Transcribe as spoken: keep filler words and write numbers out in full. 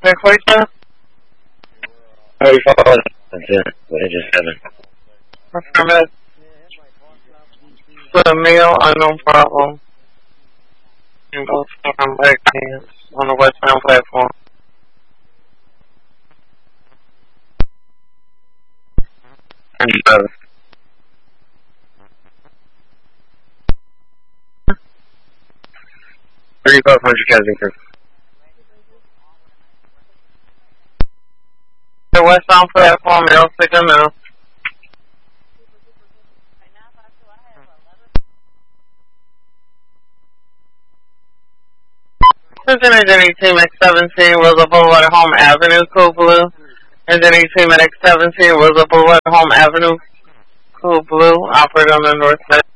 McCoy? How are you following? What did you say? Affirm it. For the meal, unknown problem. In both from black hands on the westbound platform. And both. thirty-five hundred Kensington. The westbound platform, L six M L. Identity team X seventeen was a Boulevard Home Avenue, Cool Blue. Identity team at X seventeen was a Boulevard Home Avenue, Cool Blue, operated on the north side.